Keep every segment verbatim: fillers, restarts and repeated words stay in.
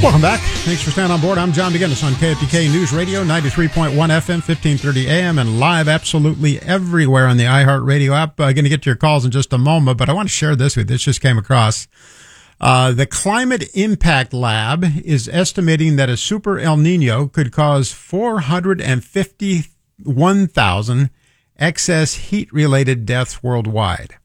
Welcome back. Thanks for staying on board. I'm John McGinnis on K F T K News Radio, ninety-three point one F M, fifteen thirty A M, and live absolutely everywhere on the iHeartRadio app. I'm uh, going to get to your calls in just a moment, but I want to share this with you. This just came across. Uh, the Climate Impact Lab is estimating that a super El Nino could cause four hundred fifty-one thousand excess heat-related deaths worldwide.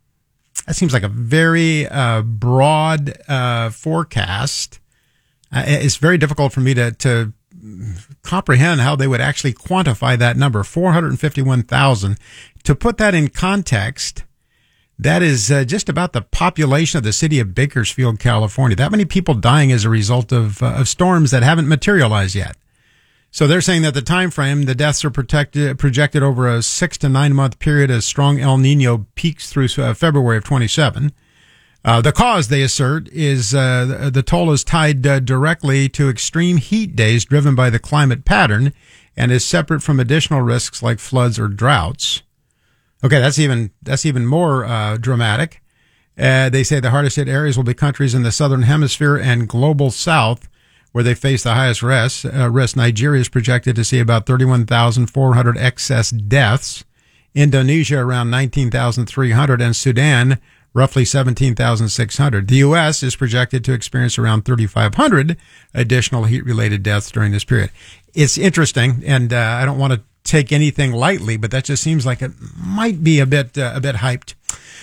That seems like a very uh, broad uh, forecast. Uh, it's very difficult for me to, to comprehend how they would actually quantify that number, four hundred fifty-one thousand. To put that in context, that is uh, just about the population of the city of Bakersfield, California. That many people dying as a result of, uh, of storms that haven't materialized yet. So they're saying that the time frame, the deaths are protected, projected over a six to nine month period as strong El Nino peaks through uh, February of twenty-seven. Uh, the cause, they assert, is uh, the toll is tied uh, directly to extreme heat days driven by the climate pattern and is separate from additional risks like floods or droughts. Okay, that's even that's even more uh, dramatic. Uh, they say the hardest hit areas will be countries in the southern hemisphere and global south, where they face the highest risk. Uh, risk. Nigeria is projected to see about thirty-one thousand four hundred excess deaths. Indonesia around nineteen thousand three hundred, and Sudan roughly seventeen thousand six hundred. The U S is projected to experience around thirty-five hundred additional heat-related deaths during this period. It's interesting, and uh, I don't want to take anything lightly, but that just seems like it might be a bit uh, a bit hyped.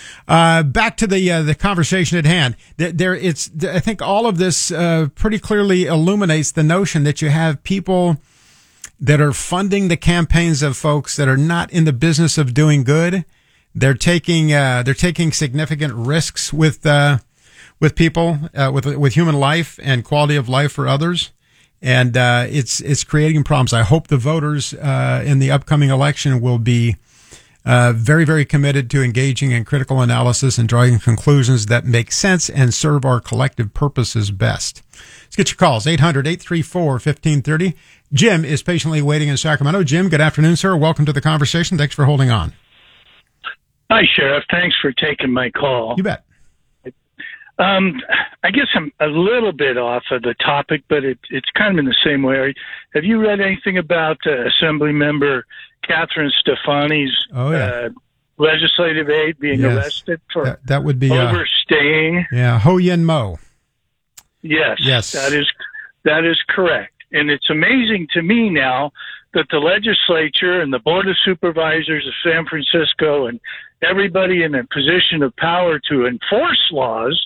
Uh, back to the uh, the conversation at hand. There, there, it's. I think all of this uh, pretty clearly illuminates the notion that you have people that are funding the campaigns of folks that are not in the business of doing good. They're taking uh, they're taking significant risks with uh, with people uh, with with human life and quality of life for others, and uh, it's it's creating problems. I hope the voters uh, in the upcoming election will be uh, very very committed to engaging in critical analysis and drawing conclusions that make sense and serve our collective purposes best. Let's get your calls, eight hundred, eight three four, fifteen thirty. Jim is patiently waiting in Sacramento. Jim, good afternoon, sir. Welcome to the conversation. Thanks for holding on. Hi, Sheriff. Thanks for taking my call. You bet. Um, I guess I'm a little bit off of the topic, but it, it's kind of in the same way. Have you read anything about uh, Assembly Member Catherine Stefani's oh, yeah. uh, legislative aide being yes. arrested for that, that would be, overstaying? Uh, yeah, Ho Yen Mo. Yes, yes, that is that is correct. And it's amazing to me now that the legislature and the Board of Supervisors of San Francisco and everybody in a position of power to enforce laws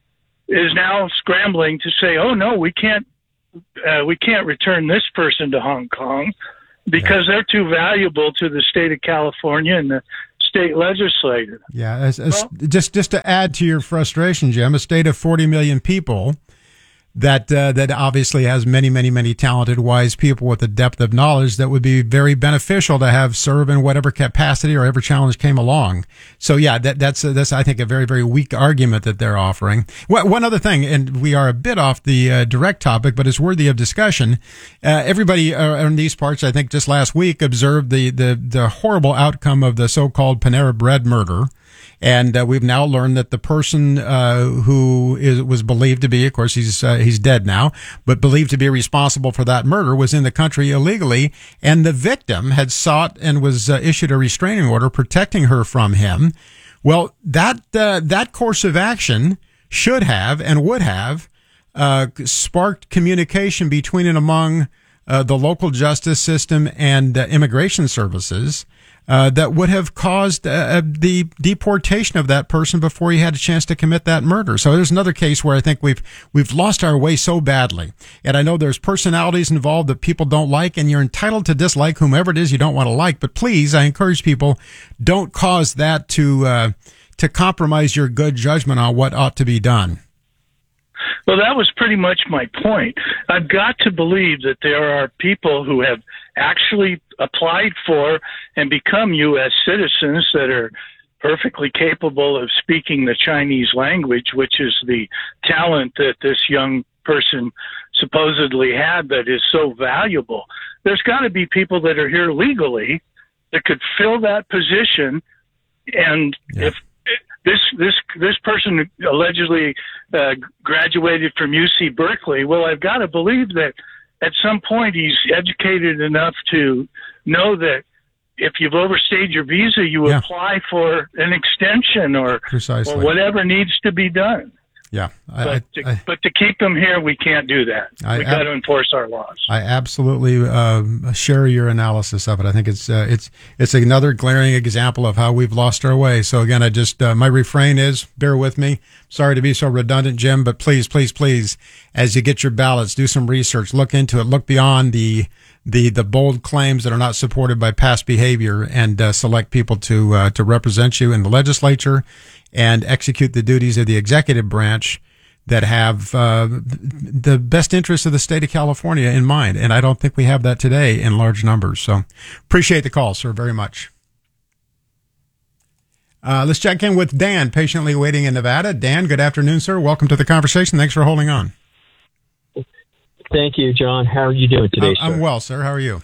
is now scrambling to say, "Oh no, we can't, uh, we can't return this person to Hong Kong because yeah. they're too valuable to the state of California and the state legislature." Yeah, as, as, well, just just to add to your frustration, Jim, a state of forty million people that uh, that obviously has many, many, many talented, wise people with a depth of knowledge that would be very beneficial to have serve in whatever capacity or whatever challenge came along. So yeah, that, that's uh, that's I think a very, very weak argument that they're offering. Well, one other thing, and we are a bit off the uh, direct topic, but it's worthy of discussion. Uh, everybody uh, in these parts, I think, just last week observed the the the horrible outcome of the so-called Panera Bread murder. And uh, we've now learned that the person uh, who is, was believed to be, of course, he's uh, he's dead now, but believed to be responsible for that murder was in the country illegally, and the victim had sought and was uh, issued a restraining order protecting her from him. Well, that uh, that course of action should have and would have uh, sparked communication between and among uh, the local justice system and uh, immigration services. Uh, that would have caused uh, the deportation of that person before he had a chance to commit that murder. So there's another case where I think we've we've lost our way so badly. And I know there's personalities involved that people don't like, and you're entitled to dislike whomever it is you don't want to like. But please, I encourage people, don't cause that to uh, to compromise your good judgment on what ought to be done. Well, that was pretty much my point. I've got to believe that there are people who have actually applied for and become U S citizens that are perfectly capable of speaking the Chinese language, which is the talent that this young person supposedly had that is so valuable. There's got to be people that are here legally that could fill that position. And yeah. if this this this person allegedly uh, graduated from U C Berkeley. Well, I've got to believe that at some point he's educated enough to know that if you've overstayed your visa, you yeah. apply for an extension or, Precisely. or whatever needs to be done. Yeah, I, but, to, I, but to keep them here, we can't do that. I, we got to enforce our laws. I absolutely uh, share your analysis of it. I think it's uh, it's it's another glaring example of how we've lost our way. So again, I just uh, my refrain is, bear with me. Sorry to be so redundant, Jim, but please, please, please, as you get your ballots, do some research, look into it, look beyond the the the bold claims that are not supported by past behavior, and uh, select people to uh, to represent you in the legislature and execute the duties of the executive branch that have uh, the best interests of the state of California in mind. And I don't think we have that today in large numbers. So appreciate the call, sir, very much. Uh, let's check in with Dan, patiently waiting in Nevada. Dan, good afternoon, sir. Welcome to the conversation. Thanks for holding on. Thank you, John. How are you doing today, I'm sir? well, sir. How are you?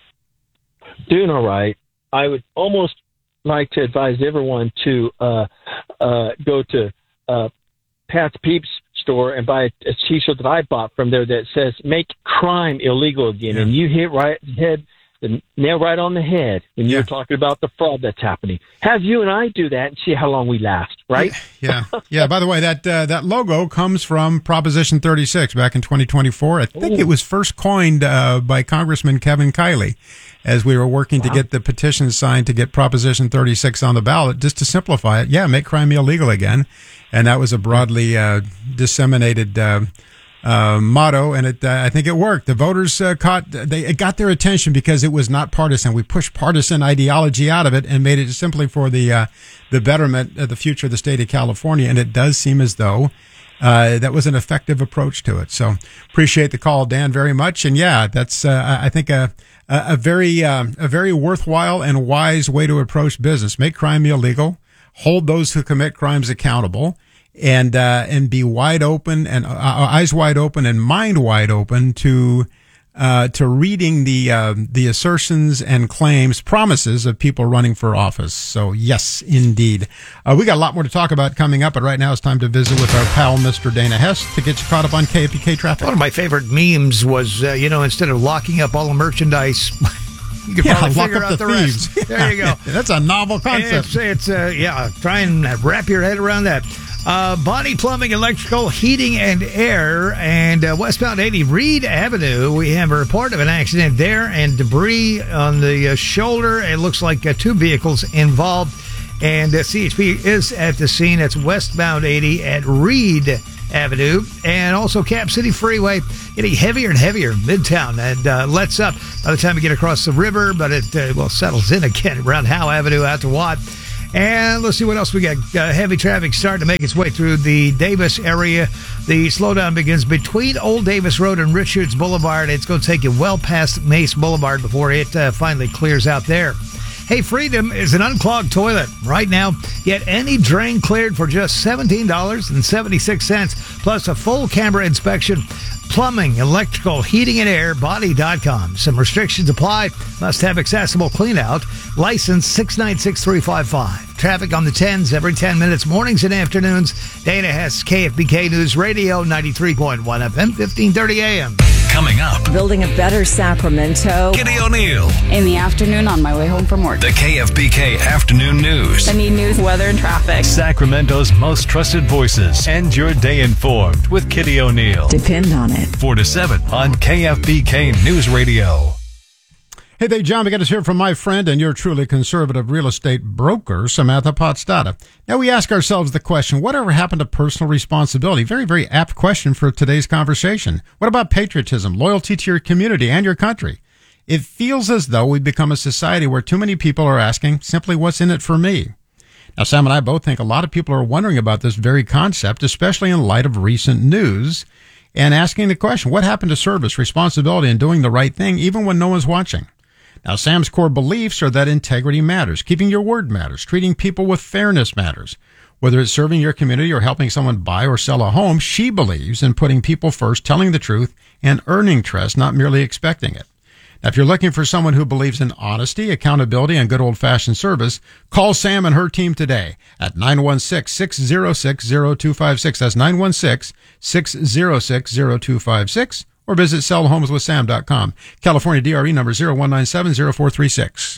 Doing all right. I would almost like to advise everyone to uh, uh, go to uh, Pat's Peeps store and buy a, a T-shirt that I bought from there that says "Make crime illegal again," yeah. and you hit right head the nail right on the head when yeah. you're talking about the fraud that's happening. Have you and I do that and see how long we last, right? Yeah, yeah. By the way, that uh, that logo comes from Proposition thirty-six back in twenty twenty-four. I think Ooh. It was first coined uh, by Congressman Kevin Kiley as we were working wow. to get the petition signed to get Proposition thirty-six on the ballot, just to simplify it. Yeah, make crime illegal again. And that was a broadly uh, disseminated uh, uh, motto, and it uh, I think it worked. The voters uh, caught they it got their attention because it was not partisan. We pushed partisan ideology out of it and made it simply for the uh, the betterment of the future of the state of California. And it does seem as though uh, that was an effective approach to it. So appreciate the call, Dan, very much. And yeah, that's uh, I think a a very uh, a very worthwhile and wise way to approach business. Make crime illegal. Hold those who commit crimes accountable, and uh, and be wide open and uh, eyes wide open and mind wide open to uh, to reading the uh, the assertions and claims, promises of people running for office. So yes, indeed, uh, we got a lot more to talk about coming up. But right now, it's time to visit with our pal, Mister Dana Hess, to get you caught up on K F B K traffic. One of my favorite memes was, uh, you know, instead of locking up all the merchandise. You can yeah, probably lock figure up out the, the thieves. rest. There you go. That's a novel concept. It's, it's uh, yeah, try and wrap your head around that. Uh, Bonnie Plumbing, Electrical, Heating, and Air, and uh, westbound eighty Reed Avenue. We have a report of an accident there and debris on the uh, shoulder. It looks like uh, two vehicles involved, and uh, C H P is at the scene. It's westbound eighty at Reed Avenue, and also Cap City Freeway getting heavier and heavier in Midtown, and uh, lets up by the time you get across the river, but it uh, well settles in again around Howe Avenue out to Watt. And let's see what else we got. Uh, heavy traffic starting to make its way through the Davis area. The slowdown begins between Old Davis Road and Richards Boulevard. It's going to take you well past Mace Boulevard before it uh, finally clears out there. Hey, Freedom is an unclogged toilet. Right now, get any drain cleared for just seventeen dollars and seventy-six cents, plus a full camera inspection. Plumbing, electrical, heating, and air, body dot com. Some restrictions apply. Must have accessible cleanout. License six nine six three five five. Traffic on the tens every ten minutes, mornings and afternoons. Dana Hess, K F B K News Radio, ninety-three point one F M, fifteen thirty A M. Coming up, building a better Sacramento. Kitty O'Neill. In the afternoon on my way home from work. The K F B K Afternoon News. I need news, weather, and traffic. Sacramento's most trusted voices. End your day informed with Kitty O'Neill. Depend on it. four to seven on K F B K News Radio. Hey there, John. We got to hear from my friend and your truly conservative real estate broker, Samantha Podstata. Now, we ask ourselves the question, whatever happened to personal responsibility? Very, very apt question for today's conversation. What about patriotism, loyalty to your community and your country? It feels as though we've become a society where too many people are asking simply, what's in it for me? Now, Sam and I both think a lot of people are wondering about this very concept, especially in light of recent news, and asking the question, what happened to service, responsibility, and doing the right thing even when no one's watching? Now, Sam's core beliefs are that integrity matters, keeping your word matters, treating people with fairness matters. Whether it's serving your community or helping someone buy or sell a home, she believes in putting people first, telling the truth, and earning trust, not merely expecting it. Now, if you're looking for someone who believes in honesty, accountability, and good old-fashioned service, call Sam and her team today at nine one six, six zero six, zero two five six. That's nine one six, six zero six, zero two five six. Or visit sell homes with sam dot com. California D R E number zero one nine seven zero four three six.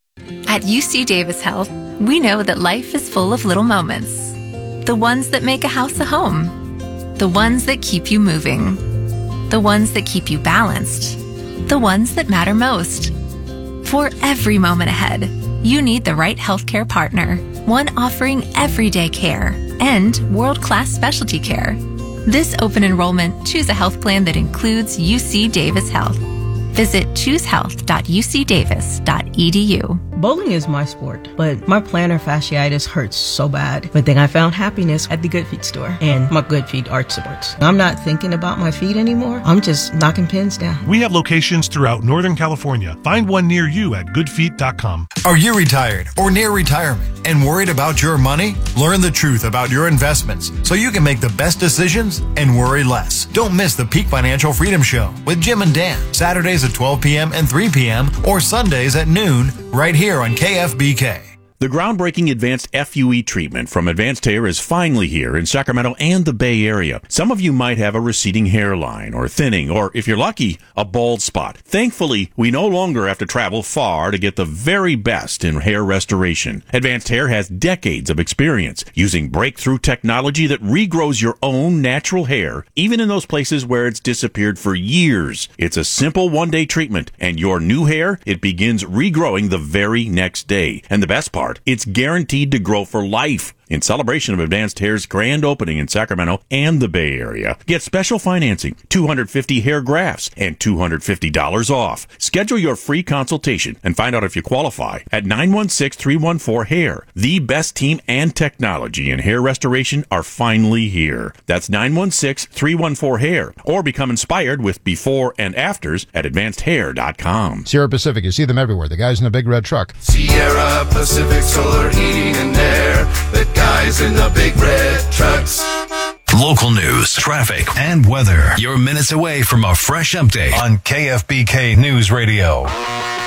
At U C Davis Health, we know that life is full of little moments. The ones that make a house a home. The ones that keep you moving. The ones that keep you balanced. The ones that matter most. For every moment ahead, you need the right healthcare partner. One offering everyday care and world-class specialty care. This open enrollment, choose a health plan that includes U C Davis Health. Visit choose health dot u c davis dot e d u. Bowling is my sport, but my plantar fasciitis hurts so bad. But then I found happiness at the Good Feet store and my Good Feet arch supports. I'm not thinking about my feet anymore. I'm just knocking pins down. We have locations throughout Northern California. Find one near you at good feet dot com. Are you retired or near retirement and worried about your money? Learn the truth about your investments so you can make the best decisions and worry less. Don't miss the Peak Financial Freedom Show with Jim and Dan, Saturdays at twelve p.m. and three p.m. or Sundays at noon right here on K F B K. The groundbreaking advanced F U E treatment from Advanced Hair is finally here in Sacramento and the Bay Area. Some of you might have a receding hairline or thinning, or if you're lucky, a bald spot. Thankfully, we no longer have to travel far to get the very best in hair restoration. Advanced Hair has decades of experience using breakthrough technology that regrows your own natural hair, even in those places where it's disappeared for years. It's a simple one-day treatment, and your new hair, it begins regrowing the very next day. And the best part, it's guaranteed to grow for life. In celebration of Advanced Hair's grand opening in Sacramento and the Bay Area, get special financing, two hundred fifty hair grafts, and two hundred fifty dollars off. Schedule your free consultation and find out if you qualify at nine one six, three one four, hair. The best team and technology in hair restoration are finally here. That's nine one six, three one four, hair. Or become inspired with before and afters at advanced hair dot com. Sierra Pacific, you see them everywhere. The guys in the big red truck. Sierra Pacific Solar Heating and Air. The guys in the big red trucks. Local news, traffic, and weather. You're minutes away from a fresh update on K F B K News Radio.